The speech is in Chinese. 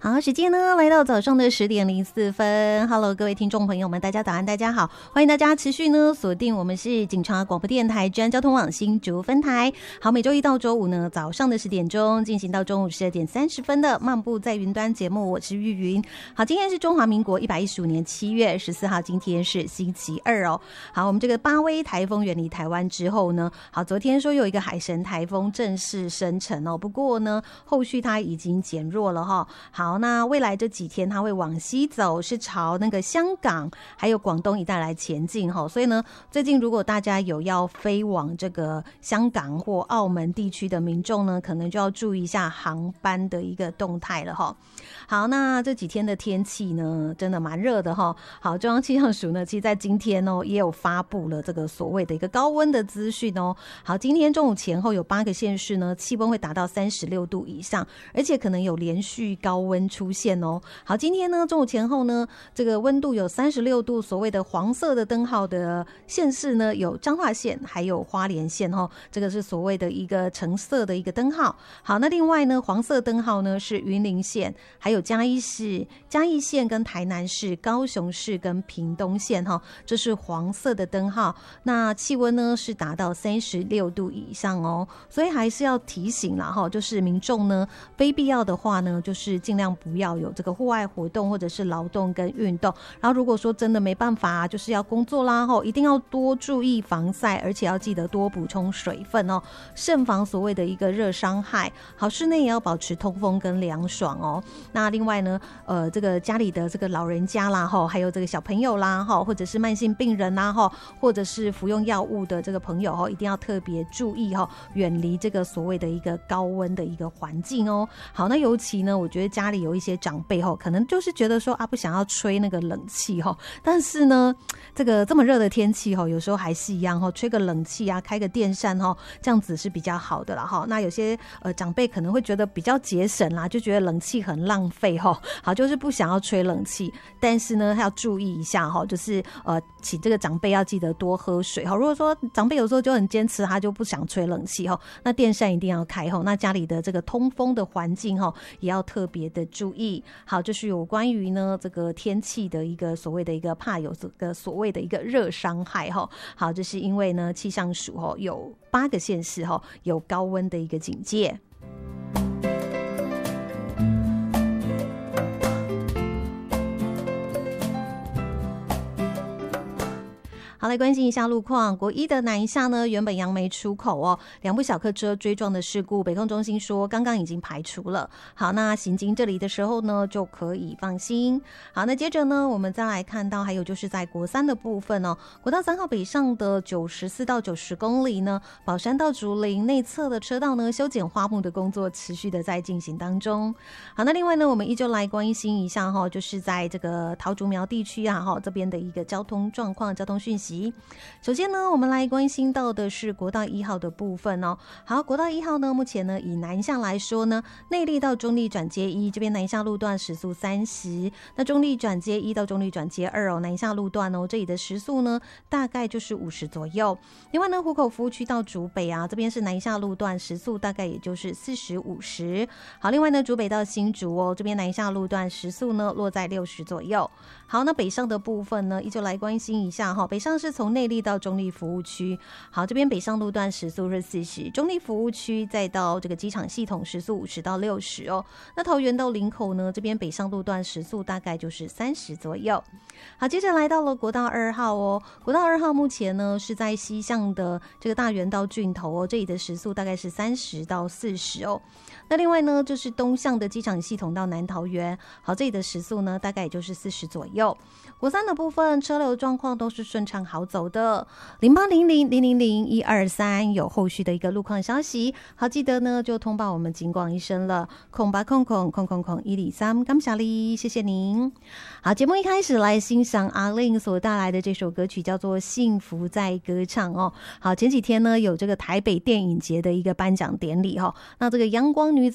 好，时间呢来到早上的10:04。Hello， 各位听众朋友们，大家早安，大家好，欢迎大家持续呢锁定我们是警察广播电台治安交通网新竹分台。好，每周一到周五呢早上的10点钟进行到中午12:30的漫步在云端节目，我是玉云。好，今天是中华民国115年7月14号，今天是星期二哦。好，我们这个巴威台风远离台湾之后呢，好，昨天说有一个海神台风正式生成哦，不过呢后续它已经减弱了哈。好，那未来这几天它会往西走，是朝那个香港还有广东一带来前进哈。所以呢，最近如果大家有要飞往这个香港或澳门地区的民众呢，可能就要注意一下航班的一个动态了哈。好，那这几天的天气呢，真的蛮热的哈。好，中央气象署呢，其实在今天哦，也有发布了这个所谓的一个高温的资讯哦。好，今天中午前后有8个县市呢，气温会达到36度以上，而且可能有连续高温出现哦。好，今天呢中午前后呢，这个温度有36度，所谓的黄色的灯号的县市呢，有彰化县还有花莲县哦，这个是所谓的一个橙色的一个灯号。好，那另外呢，黄色灯号呢是云林县，还有嘉义市、嘉义县跟台南市、高雄市跟屏东县哈，这是黄色的灯号。那气温呢是达到36度以上哦，所以还是要提醒啦哈，就是民众呢非必要的话呢，就是尽量不要有这个户外活动或者是劳动跟运动。然后如果说真的没办法，就是要工作啦哈，一定要多注意防晒，而且要记得多补充水分哦，慎防所谓的一个热伤害。好，室内也要保持通风跟凉爽哦。那另外呢，这个家里的这个老人家啦哈，还有这个小朋友啦哈，或者是慢性病人啦哈，或者是服用药物的这个朋友哈，一定要特别注意哈，远离这个所谓的一个高温的一个环境哦。好，那尤其呢，我觉得家里有一些长辈哈，可能就是觉得说啊，不想要吹那个冷气哈，但是呢，这个这么热的天气哈，有时候还是一样哈，吹个冷气啊，开个电扇哈，这样子是比较好的啦哈。那有些长辈可能会觉得比较节省啦，就觉得冷气很浪费哈，好，就是不想要吹冷气，但是呢，要注意一下哈，就是请这个长辈要记得多喝水哈。如果说长辈有时候就很坚持，他就不想吹冷气哈，那电扇一定要开哈。那家里的这个通风的环境哈，也要特别的注意。好，就是有关于呢这个天气的一个所谓的一个怕有这个所谓的一个热伤害哈。好，这是因为呢气象署哈有8个县市哈有高温的一个警戒。好，来关心一下路况。国一的南一下呢，原本杨梅出口哦，2部小客车追撞的事故，北控中心说刚刚已经排除了。好，那行经这里的时候呢，就可以放心。好，那接着呢，我们再来看到还有就是在国3的部分哦，国道3号北上的94到90公里呢，宝山到竹林内侧的车道呢，修剪花木的工作持续的在进行当中。好，那另外呢，我们依旧来关心一下哈，就是在这个桃竹苗地区啊哈这边的一个交通状况、交通讯息。首先呢，我们来关心到的是国道1号的部分哦。好，国道1号呢，目前呢以南向来说呢，内壢到中壢转接1这边南向路段时速30，那中壢转接1到中壢转接2哦，南向路段哦，这里的时速呢大概就是50左右。另外呢，湖口服务区到竹北啊，这边是南下路段时速大概也就是40、50。好，另外呢，竹北到新竹哦，这边南下路段时速呢落在60左右。好，那北上的部分呢，依旧来关心一下哈。北上是从内壢到中壢服务区，好，这边北上路段时速是40，中壢服务区再到这个机场系统时速50到60哦。那桃园到林口呢，这边北上路段时速大概就是30左右。好，接着来到了国道2号哦，国道2号目前呢是在西向的这个大园到郡头哦，这里的时速大概是30到40哦。那另外呢，就是东向的机场系统到南桃园，好，这里的时速呢大概也就是40左右。国3的部分车流状况都是顺畅好走的，0800000123有后续的一个路况消息，好，记得呢就通报我们警广一声了，0800000123，感谢你，谢谢您。好，节目一开始来欣赏阿令所带来的这首歌曲，叫做《幸福在歌唱》哦。好，前几天呢有这个台北电影节的一个颁奖典礼哈，那这个阳光女子